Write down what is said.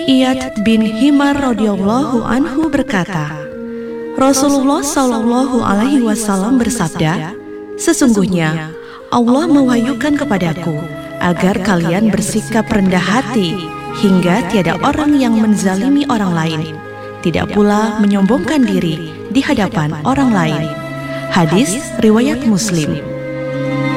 Dari Iyad bin Himar radhiyallahu anhu berkata, Rasulullah Shallallahu alaihi wasallam bersabda, sesungguhnya Allah mewahyukan kepadaku agar kalian bersikap rendah hati hingga tiada orang yang menzalimi orang lain, tidak pula menyombongkan diri di hadapan orang lain. Hadis riwayat Muslim.